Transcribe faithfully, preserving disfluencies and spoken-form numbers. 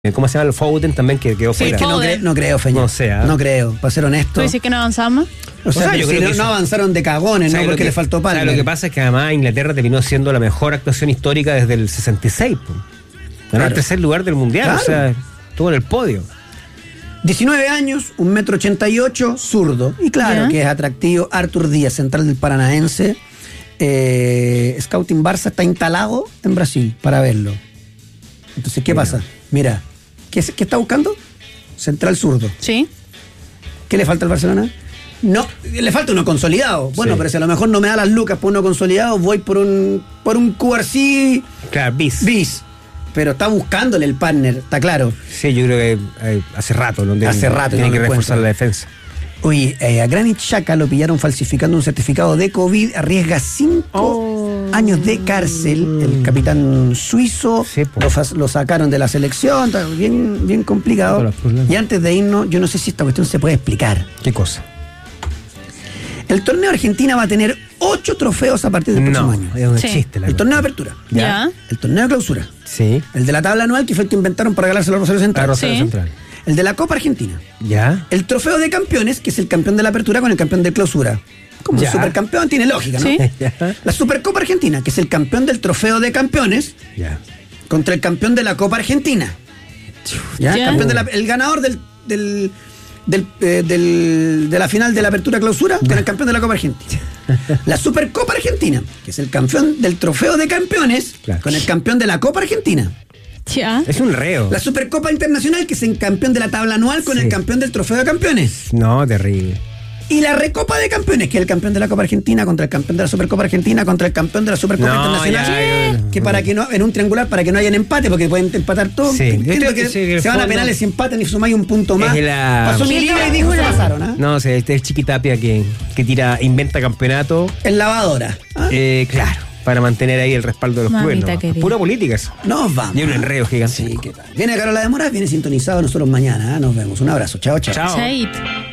¿Cómo se llama el Foden también que quedó Sí, fuera? que no, cre- no creo, Feña. No sé, ¿eh? No creo, para ser honesto. ¿Tú dices que no avanzamos? O sea, O sea, yo si creo no, que no eso- avanzaron de cagones, no ¿Sabes porque lo que- le faltó ¿sabes Palmer. Lo que pasa es que además Inglaterra terminó siendo la mejor actuación histórica desde el sesenta y seis. Po. Ganó Claro. el tercer lugar del mundial, Claro. o sea, estuvo en el podio. diecinueve años, un metro ochenta y ocho, zurdo. Y claro Ya. que es atractivo. Artur Díaz, central del Paranaense. Eh, Scouting Barça está instalado en Brasil para verlo. Entonces, ¿qué Mira. pasa? Mira, ¿qué, ¿qué está buscando? Central zurdo. Sí. ¿Qué le falta al Barcelona? No, le falta uno consolidado. Bueno, Sí. pero si a lo mejor no me da las lucas por uno consolidado, voy por un por un Q R C Claro, bis. bis. Pero está buscándole el partner, está claro. Sí, yo creo que eh, hace rato. ¿no? Hace rato Tiene no que lo reforzar encuentro. la defensa. Oye, eh, a Granit Xhaka lo pillaron falsificando un certificado de COVID, arriesga cinco Oh. años de cárcel. El capitán suizo Sí, po. lo, fa- lo sacaron de la selección, está bien, bien complicado. Todos los problemas. Y antes de irnos, yo no sé si esta cuestión se puede explicar. ¿Qué cosa? El torneo de Argentina va a tener ocho trofeos a partir del próximo No, año. es un Sí. chiste la El cosa. torneo de apertura, Ya. el torneo de clausura, Sí. el de la tabla anual, que fue el que inventaron para regalárselo a Rosario Central, A Rosario Sí. Central. el de la Copa Argentina, ¿Ya? el trofeo de campeones, que es el campeón de la apertura con el campeón de clausura. Como Ya. el supercampeón tiene lógica, ¿no? Sí. Ya. La Supercopa Argentina, que es el campeón del trofeo de campeones Ya. contra el campeón de la Copa Argentina. ¿Ya? Ya. Campeón de la- el ganador del, del, del, eh, del- de la final de la apertura clausura con el campeón de la Copa Argentina. La Supercopa Argentina, que es el campeón del trofeo de campeones Claro. con el campeón de la Copa Argentina. Ya. Es un reo. La Supercopa Internacional, que es el campeón de la tabla anual con Sí. el campeón del trofeo de campeones. No, terrible. Y la Recopa de Campeones, que es el campeón de la Copa Argentina contra el campeón de la Supercopa Argentina contra el campeón de la Supercopa No, Internacional. ya, ya. Que para que no, en un triangular, para que no hayan empate, porque pueden empatar todos. Sí. Entiendo Yo creo que que sí, que el se van a fondo- penales si empatan y sumáis un punto más. Es la- Pasó mi Qué liga y dijo se locura. pasaron, ¿ah? No, sé, este es Chiquitapia que, que tira, inventa campeonato. En lavadora. ¿ah? Eh, claro, para mantener ahí el respaldo de los Mamita clubes. ¿no? querida. Pura política eso. Nos vamos. Y un enredo gigante. Sí, ¿qué tal? Viene Carola de Moras, viene sintonizado nosotros mañana. ¿ah? Nos vemos. Un abrazo. Chao, chao. Chao. Chait.